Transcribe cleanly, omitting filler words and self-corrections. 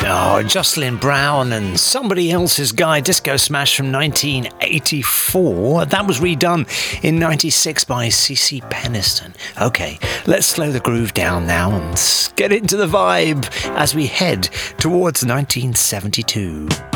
Oh, Jocelyn Brown and Somebody Else's Guy, Disco Smash from 1984. That was redone in 96 by CeCe Peniston. Okay, let's slow the groove down now and get into the vibe as we head towards 1972.